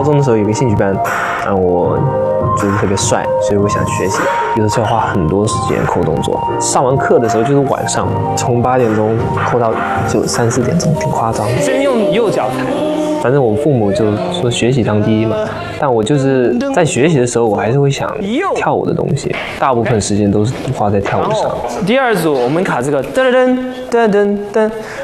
中的时候有个兴趣班，让我就是特别帅，所以我想学习，有的时候花很多时间扣动作。上完课的时候就是晚上，从8点钟扣到就3、4点钟，挺夸张。 先用右脚踩。 反正我父母就说学习当第一嘛，但我就是在学习的时候，我还是会想跳舞的东西，大部分时间都是花在跳舞上。 第二组我们卡这个噔噔噔噔噔，